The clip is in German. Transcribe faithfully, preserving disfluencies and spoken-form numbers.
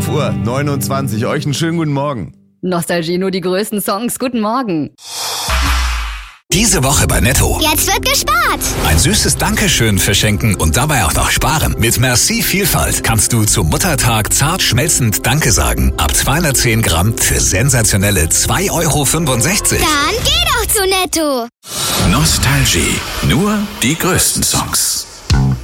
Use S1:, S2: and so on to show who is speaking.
S1: fünf Uhr neunundzwanzig. Euch einen schönen guten Morgen.
S2: Nostalgie, nur die größten Songs. Guten Morgen.
S3: Diese Woche bei Netto.
S4: Jetzt wird gespart.
S3: Ein süßes Dankeschön verschenken und dabei auch noch sparen. Mit Merci Vielfalt kannst du zum Muttertag zart schmelzend Danke sagen. Ab zweihundertzehn Gramm für sensationelle zwei Euro fünfundsechzig.
S4: Dann geh doch zu Netto.
S5: Nostalgie, nur die größten Songs.